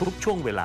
ทุกช่วงเวลา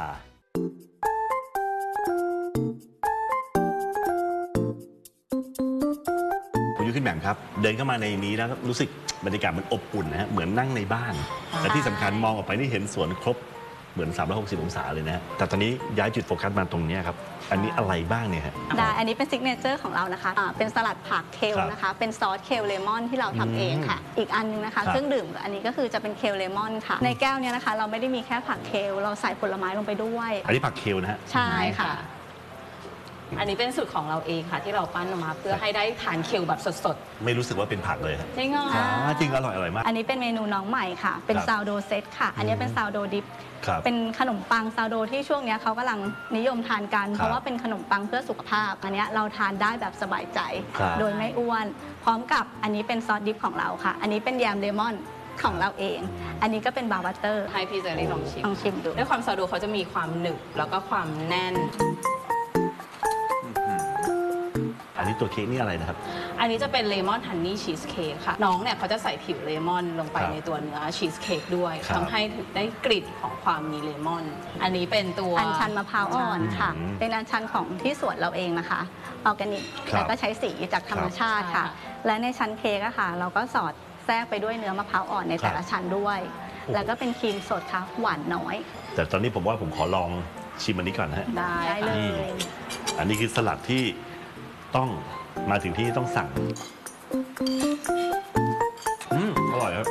คุณยุ้ยขึ้นแหม่มครับเดินเข้ามาในนี้แล้วรู้สึกบรรยากาศมันอบอุ่นนะฮะเหมือนนั่งในบ้านแต่ที่สำคัญมองออกไปนี่เห็นสวนครบเหมือน360องศาเลยนะฮะแต่ตอนนี้ย้ายจุดโฟกัสมาตรงนี้ครับอันนี้อะไรบ้างเนี่ยฮะได้อันนี้เป็นซิกเนเจอร์ของเรานะคะเป็นสลัดผักเคลนะคะเป็นซอสเคลเลมอนที่เราทำเองค่ะอีกอันนึงนะคะเครื่องดื่มอันนี้ก็คือจะเป็นเคลเลมอนค่ะในแก้วเนี่ยนะคะเราไม่ได้มีแค่ผักเคลเราใส่ผลไม้ลงไปด้วยอันนี้ผักเคลนะฮะใช่ค่ะอันนี้เป็นสูตรของเราเองค่ะที่เราปั้นออกมาเพื่อให้ได้ทานเคลแบบสดๆไม่รู้สึกว่าเป็นผักเลยจริงเหรอจริงอร่อยมากอันนี้เป็นเมนูน้องใหม่ค่ะเป็นซาวโดเซตค่ะอันนี้เป็นซาวโดดิฟเป็นขนมปังซาวโดที่ช่วงนี้เขากำลังนิยมทานกันเพราะว่าเป็นขนมปังเพื่อสุขภาพอันนี้เราทานได้แบบสบายใจโดยไม่อ้วนพร้อมกับอันนี้เป็นซอสดิฟของเราค่ะอันนี้เป็นแยมเลมอนของเราเองอันนี้ก็เป็นบาร์บัตเตอร์ให้พี่เจอรี่ลองชิมดูด้วยความซาวโดเขาจะมีความหนึบแล้วก็ความแน่นอันนี้ตัวเค้กนี่อะไรนะครับอันนี้จะเป็นเลมอนฮันนี่ชีสเค้กค่ะน้องเนี่ยเขาจะใส่ผิวเลมอนลงไปในตัวเนื้อชีสเค้กด้วยทำให้ได้กลิ่นของความมีเลมอนอันนี้เป็นตัวอัญชันมะพร้าวอ่อนค่ะเป็นอัญชันของที่สวนเราเองนะคะออร์แกนิกแล้วก็ใช้สีจากธรรมชาติค่ะและในชั้นเค้กค่ะเราก็สอดแทรกไปด้วยเนื้อมะพร้าวอ่อนในแต่ละชั้นด้วยแล้วก็เป็นครีมสดค่ะหวานน้อยแต่ตอนนี้ผมว่าผมขอลองชิมอันนี้ก่อนนะฮะได้เลยอันนี้คือสลัดที่ต้องมาถึงที่ต้องสั่งอร่อยครับ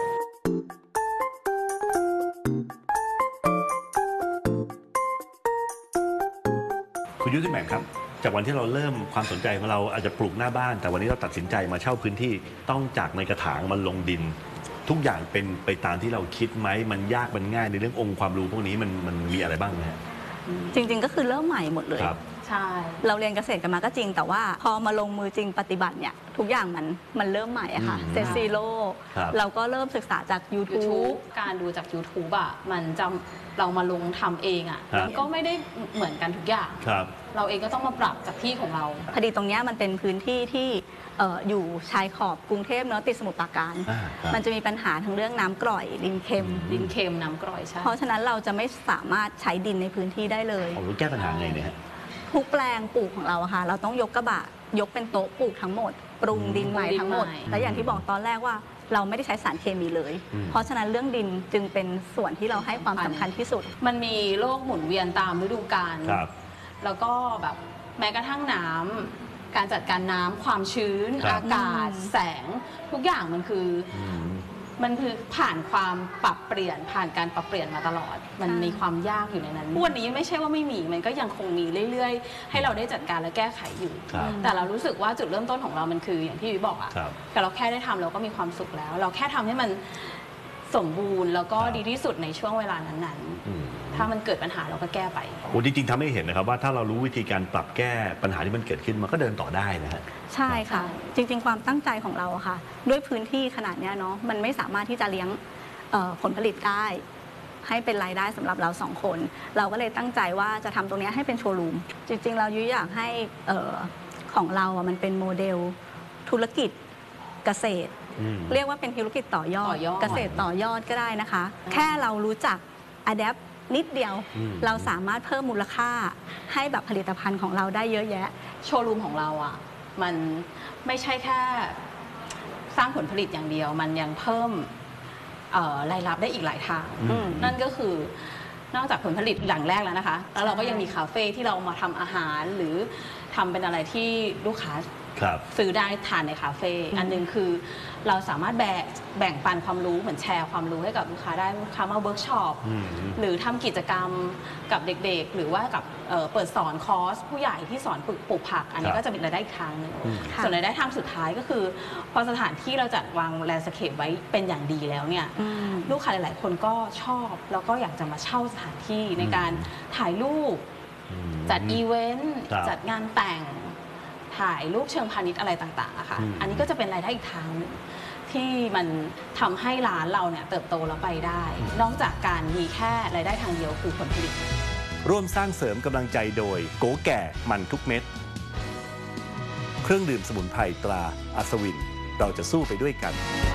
คุณยุ้ยขึ้นแหม่มครับจากวันที่เราเริ่มความสนใจของเราอาจจะปลูกหน้าบ้านแต่วันนี้เราตัดสินใจมาเช่าพื้นที่ต้องจากในกระถางมันลงดินทุกอย่างเป็นไปตามที่เราคิดไหมมันยากมันง่ายในเรื่ององค์ความรู้พวกนี้มันมีอะไรบ้างไหมจริงๆก็คือเริ่มใหม่หมดเลยใช่เราเรียนเกษตรกันมาก็จริงแต่ว่าพอมาลงมือจริงปฏิบัติเนี่ยทุกอย่างมันเริ่มใหม่อะค่ะเซตซีโร่เราก็เริ่มศึกษาจาก YouTube การดูจาก YouTube อะมันจะเรามาลงทำเองอะมันก็ไม่ได้เหมือนกันทุกอย่างเราเองก็ต้องมาปรับจากที่ของเราพอดีตรงนี้มันเป็นพื้นที่ที่อยู่ชายขอบกรุงเทพเนาะติดสมุทรปราการมันจะมีปัญหาทั้งเรื่องน้ำกร่อยดินเค็มน้ำกร่อยใช่เพราะฉะนั้นเราจะไม่สามารถใช้ดินในพื้นที่ได้เลยแก้ปัญหาไงเนี่ยทุกแปลงปลูกของเราค่ะเราต้องยกกระบะยกเป็นโต๊ะปลูกทั้งหมดปรุงดินใหม่ทั้งหมดและอย่างที่บอกตอนแรกว่าเราไม่ได้ใช้สารเคมีเลยเพราะฉะนั้นเรื่องดินจึงเป็นส่วนที่เราให้ความสำคัญที่สุดมันมีโลกหมุนเวียนตามฤดูกาลแล้วก็แบบแม้กระทั่งน้ำการจัดการน้ำความชื้นอากาศแสงทุกอย่างมันคือผ่านความปรับเปลี่ยนผ่านการปรับเปลี่ยนมาตลอดมันมีความยากอยู่ในนั้นวันนี้ไม่ใช่ว่าไม่มีมันก็ยังคงมีเรื่อยๆให้เราได้จัดการและแก้ไขอยู่แต่เรารู้สึกว่าจุดเริ่มต้นของเรามันคืออย่างที่วิบอกอะแต่เราแค่ได้ทำเราก็มีความสุขแล้วเราแค่ทำให้มันสมบูรณ์แล้วก็ดีที่สุดในช่วงเวลานั้นๆถ้ามันเกิดปัญหาเราก็แก้ไปโอ้จริงๆทำให้เห็นนะครับว่าถ้าเรารู้วิธีการปรับแก้ปัญหาที่มันเกิดขึ้นมันก็เดินต่อได้นะฮะใช่ค่ะจริงๆความตั้งใจของเราค่ะด้วยพื้นที่ขนาดนี้เนาะมันไม่สามารถที่จะเลี้ยงผลผลิตได้ให้เป็นรายได้สำหรับเรา2คนเราก็เลยตั้งใจว่าจะทำตรงนี้ให้เป็นโชว์รูมจริงๆเรายุ้ยอยากให้ของเราอ่ะมันเป็นโมเดลธุรกิจเกษตรเรียกว่าเป็นธุรกิจต่อยอดเกษตรต่อยอดก็ได้นะคะแค่เรารู้จักอะแดปนิดเดียวเราสามารถเพิ่มมูลค่าให้แบบผลิตภัณฑ์ของเราได้เยอะแยะโชว์รูมของเราอ่ะมันไม่ใช่แค่สร้างผลผลิตอย่างเดียวมันยังเพิ่มรายรับได้อีกหลายทางนั่นก็คือนอกจากผลผลิตอย่างแรกแล้วนะคะแล้วเราก็ยังมีคาเฟ่ที่เรามาทำอาหารหรือทำเป็นอะไรที่ลูกค้าซื้อได้ทานในคาเฟ่อันนึงคือเราสามารถแบ่งปันความรู้เหมือนแชร์ความรู้ให้กับลูกค้าได้ลูกค้ามาเวิร์กช็อปหรือทำกิจกรรมกับเด็กๆหรือว่ากับเปิดสอนคอร์สผู้ใหญ่ที่สอนปลูกผักอันนี้ก็จะเป็นรายได้อีกทางนึงส่วนรายได้ทางสุดท้ายก็คือพอสถานที่เราจัดวางแลนด์สเคปไว้เป็นอย่างดีแล้วเนี่ยลูกค้าหลายๆคนก็ชอบแล้วก็อยากจะมาเช่าสถานที่ในการถ่ายรูปจัดอีเวนต์จัดงานแต่งถ่ายรูปเชิงพาณิชย์อะไรต่างๆอะค่ะอันนี้ก็จะเป็นรายได้อีกทางหนึ่งที่มันทำให้ร้านเราเนี่ยเติบโตแล้วไปได้นอกจากการมีแค่รายได้ทางเดียวคือผลผลิตร่วมสร้างเสริมกำลังใจโดยโกแก่มันทุกเม็ดเครื่องดื่มสมุนไพรตราอัศวินเราจะสู้ไปด้วยกัน